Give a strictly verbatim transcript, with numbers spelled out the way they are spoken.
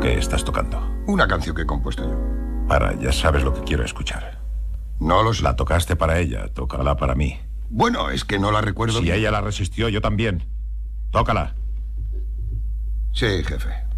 ¿Qué estás tocando? Una canción que he compuesto yo. Para, ya sabes lo que quiero escuchar. No lo sé. La tocaste para ella, tócala para mí. Bueno, es que no la recuerdo Si bien. ella la resistió, yo también. Tócala. Sí, jefe.